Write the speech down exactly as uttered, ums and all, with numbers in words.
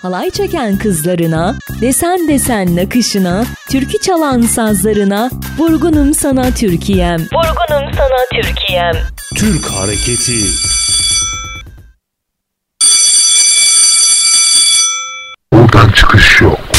halay çeken kızlarına, desen desen nakışına, türkü çalan sazlarına, vurgunum sana Türkiye'm, vurgunum sana Türkiye'm. Türk hareketi. Buradan çıkış yok.